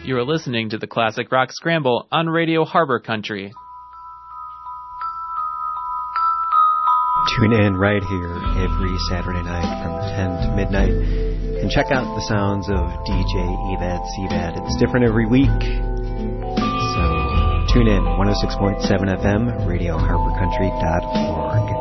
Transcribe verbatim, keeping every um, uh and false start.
You are listening to the Classic Rock Scramble on Radio Harbor Country. Tune in right here every Saturday night from ten to midnight and check out the sounds of D J Evad Sevad. It's different every week. So tune in, one oh six point seven F M, radio harbor country dot org.